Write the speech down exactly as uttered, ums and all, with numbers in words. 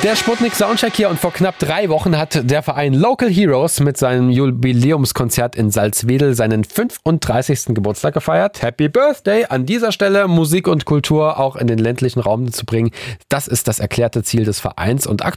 Der Sputnik Soundcheck hier und vor knapp drei Wochen hat der Verein Local Heroes mit seinem Jubiläumskonzert in Salzwedel seinen fünfunddreißigsten Geburtstag gefeiert. Happy Birthday! An dieser Stelle Musik und Kultur auch in den ländlichen Raum zu bringen, das ist das erklärte Ziel des Vereins und aktuell